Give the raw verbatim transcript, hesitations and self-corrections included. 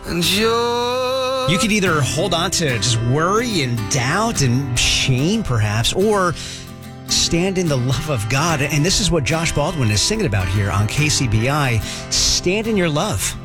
And you're... You could either hold on to just worry and doubt and shame, perhaps, or stand in the love of God. And this is what Josh Baldwin is singing about here on K C B I. Stand in your love.